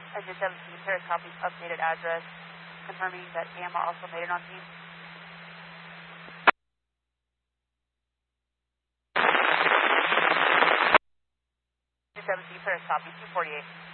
Engine 17, Paris copies updated address, confirming that AMR also made it on scene. Engine 17, Paris copies 248.